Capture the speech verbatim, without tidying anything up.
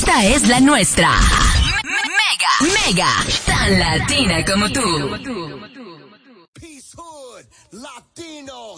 Esta es la nuestra. Mega, mega, tan latina como tú. Peace Hood, Latinos.